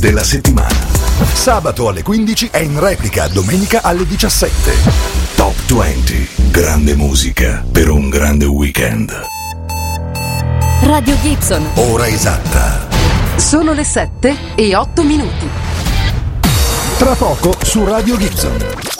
della settimana. Sabato alle 15 e in replica domenica alle 17. Top 20. Grande musica per un grande weekend. Radio Gibson. Ora esatta. Sono le 7:08. Tra poco su Radio Gibson.